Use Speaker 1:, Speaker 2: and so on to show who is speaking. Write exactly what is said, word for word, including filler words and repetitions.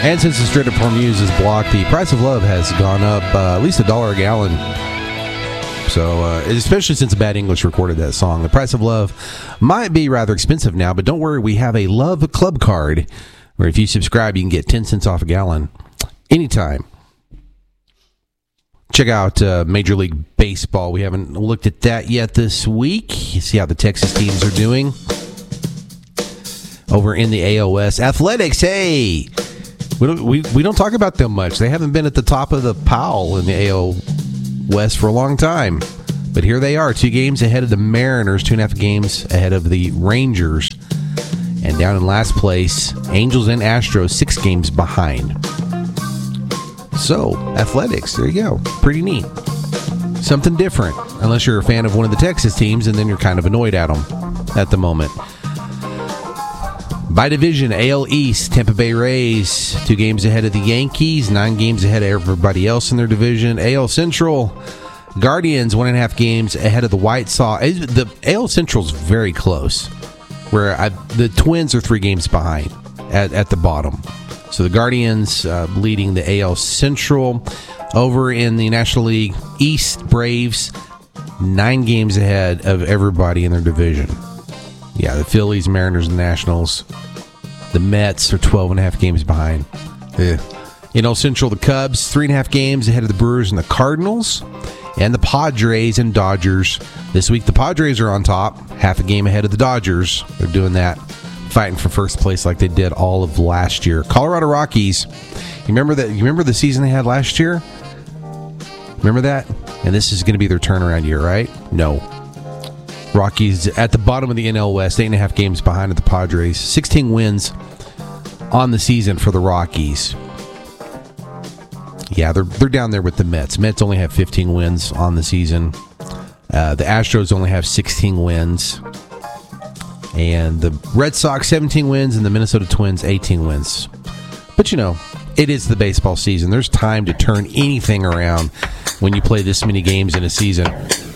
Speaker 1: And since the Straight Up Hormuz is blocked, the price of love has gone up uh, at least a dollar a gallon. So, uh, especially since Bad English recorded that song. The price of love might be rather expensive now, but don't worry, we have a Love Club card where if you subscribe, you can get ten cents off a gallon anytime. Check out uh, Major League Baseball. We haven't looked at that yet this week. You see how the Texas teams are doing over in the A O S. Athletics, hey! We don't, we, we don't talk about them much. They haven't been at the top of the pile in the A O West for a long time. But here they are, two games ahead of the Mariners, two and a half games ahead of the Rangers. And down in last place, Angels and Astros, six games behind. So, athletics, there you go. Pretty neat. Something different, unless you're a fan of one of the Texas teams, and then you're kind of annoyed at them at the moment. By division, A L East, Tampa Bay Rays, two games ahead of the Yankees, nine games ahead of everybody else in their division. A L Central, Guardians, one and a half games ahead of the White Sox. The A L Central's very close, where I, the Twins are three games behind at, at the bottom. So the Guardians uh, leading the A L Central. Over in the National League East, Braves, nine games ahead of everybody in their division. Yeah, the Phillies, Mariners, and Nationals. The Mets are twelve and a half games behind. Yeah. In N L Central, the Cubs, three and a half games ahead of the Brewers and the Cardinals. And the Padres and Dodgers. This week, the Padres are on top, half a game ahead of the Dodgers. They're doing that, fighting for first place like they did all of last year. Colorado Rockies, you remember that? You remember the season they had last year? Remember that? And this is going to be their turnaround year, right? No. Rockies at the bottom of the N L West, eight and a half games behind at the Padres. sixteen wins on the season for the Rockies. Yeah, they're they're down there with the Mets. Mets only have fifteen wins on the season. Uh, the Astros only have sixteen wins. And the Red Sox, seventeen wins, and the Minnesota Twins, eighteen wins. But, you know, it is the baseball season. There's time to turn anything around when you play this many games in a season.